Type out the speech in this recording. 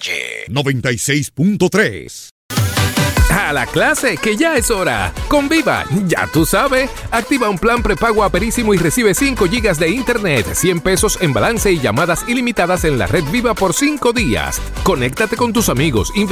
WPRP 96.3. A la clase, que ya es hora. Con Viva, ya tú sabes. Activa un plan prepago Aperísimo y recibe 5 gigas de internet, 100 pesos en balance y llamadas ilimitadas en la red Viva por 5 días. Conéctate con tus amigos,